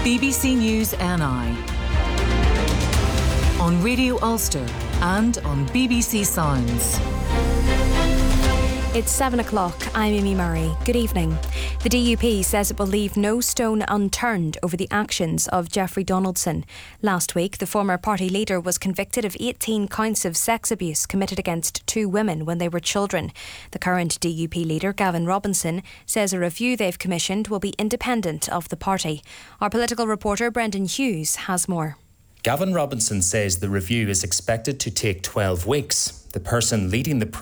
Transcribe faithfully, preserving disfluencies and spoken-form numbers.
B B C News N I on Radio Ulster and on B B C Sounds. It's seven o'clock. I'm Amy Murray. Good evening. The D U P says it will leave no stone unturned over the actions of Jeffrey Donaldson. Last week, the former party leader was convicted of eighteen counts of sex abuse committed against two women when they were children. The current D U P leader, Gavin Robinson, says a review they've commissioned will be independent of the party. Our political reporter, Brendan Hughes, has more. Gavin Robinson says the review is expected to take twelve weeks. The person leading the